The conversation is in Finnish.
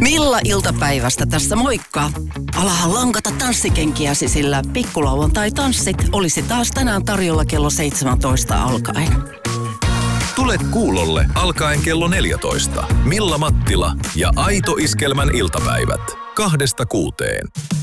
Milla iltapäivästä tässä moikka. Alahan lankata tanssikenkiäsi, sillä pikkulauantai-tanssit olisi taas tänään tarjolla kello 17 alkaen. Tule kuulolle alkaen kello 14. Milla Mattila ja Aito Iskelmän iltapäivät. 2–6.